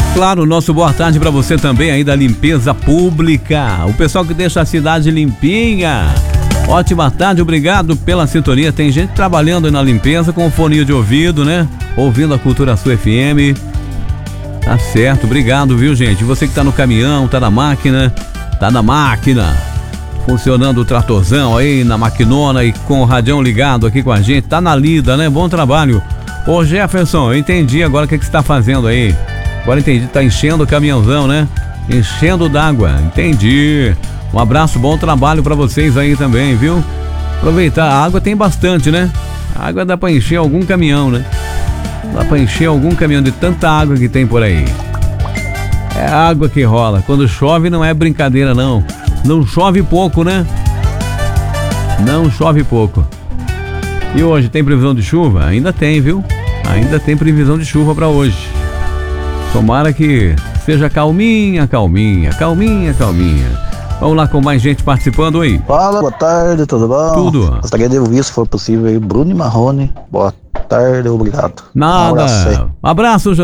Claro, nosso boa tarde para você também aí da limpeza pública. O pessoal que deixa a cidade limpinha. Ótima tarde, obrigado pela sintonia. Tem gente trabalhando aí na limpeza com fone de ouvido, né? Ouvindo a Cultura Sul FM. Tá certo, obrigado, viu, gente? Você que tá no caminhão, tá na máquina. Funcionando o tratorzão aí na maquinona e com o radião ligado aqui com a gente. Tá na lida, né? Bom trabalho. Ô Jefferson, eu entendi agora o que você tá fazendo aí. Agora entendi, tá enchendo o caminhãozão, né? Enchendo d'água, entendi. Um abraço, bom trabalho pra vocês aí também, viu? Aproveitar, a água tem bastante, né? A água dá pra encher algum caminhão, né? Dá pra encher algum caminhão de tanta água que tem por aí. É a água que rola. Quando chove não é brincadeira, não. Não chove pouco, né? Não chove pouco. E hoje tem previsão de chuva? Ainda tem, viu? Ainda tem previsão de chuva pra hoje. Tomara que seja calminha. Vamos lá com mais gente participando aí. Fala, boa tarde, tudo bom? Tudo. Gostaria de ouvir, se for possível, aí, Bruno e Marrone. Boa tarde, obrigado. Nada. Um abraço aí. Abraço,